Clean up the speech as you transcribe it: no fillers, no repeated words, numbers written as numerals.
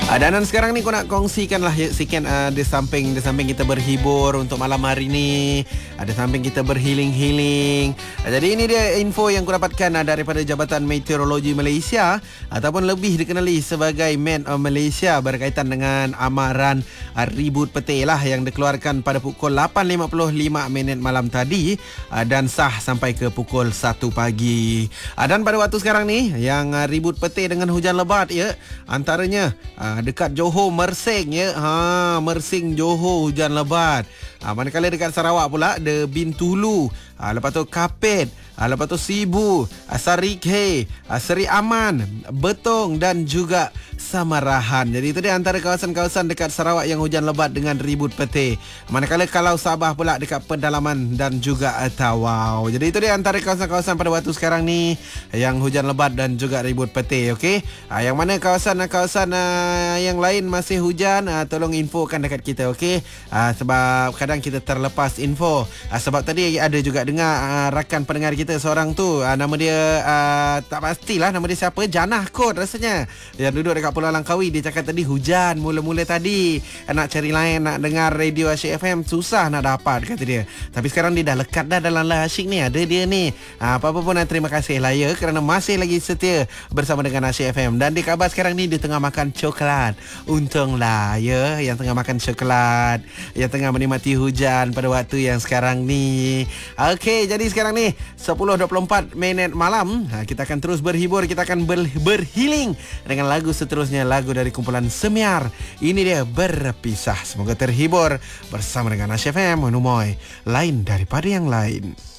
Dan sekarang ni aku nak kongsikan lah sikit di samping kita berhibur untuk malam hari ni, di samping kita berhealing. Jadi ini dia info yang aku dapatkan daripada Jabatan Meteorologi Malaysia ataupun lebih dikenali sebagai Met Malaysia berkaitan dengan amaran ribut petir lah yang dikeluarkan pada pukul 8.55 minit malam tadi dan sah sampai ke pukul 1 pagi. Dan pada waktu sekarang ni yang ribut petir dengan hujan lebat ya, antaranya dekat Johor Mersing ya. Mersing Johor hujan lebat. Manakala dekat Sarawak pula ada Bintulu, lepas tu Kapit, lepas tu Sibu, Sarikhe, Seri Aman, Betong dan juga Samarahan. Jadi itu dia antara kawasan-kawasan dekat Sarawak yang hujan lebat dengan ribut petir. Manakala kalau Sabah pula dekat Pedalaman dan juga Tawau. Jadi itu dia antara kawasan-kawasan pada waktu sekarang ni yang hujan lebat dan juga ribut petir. Okey. Yang mana kawasan-kawasan yang lain masih hujan, tolong infokan dekat kita, okey. Sebab kadang kita terlepas info. Sebab tadi ada juga dengar rakan pendengar kita seorang tu, nama dia tak pastilah nama dia siapa, Janah kot rasanya, yang duduk dekat Pulau Langkawi. Dia cakap tadi hujan mula-mula tadi, nak cari lain, nak dengar radio Asyik FM susah nak dapat kata dia. Tapi sekarang dia dah lekat dah dalam Asyik ni, ada dia ni. Apa-apa pun terima kasih lah ya, kerana masih lagi setia bersama dengan Asyik FM. Dan di kabar sekarang ni dia tengah makan coklat. Untunglah ya yang tengah makan coklat, yang tengah menikmati hujan pada waktu yang sekarang ni. Okey, jadi sekarang ni 10.24 minit malam, kita akan terus berhibur, kita akan berhealing dengan lagu seterusnya, lagu dari kumpulan Semiar. Ini dia Berpisah. Semoga terhibur bersama dengan Asyik FM, Numoy, lain daripada yang lain.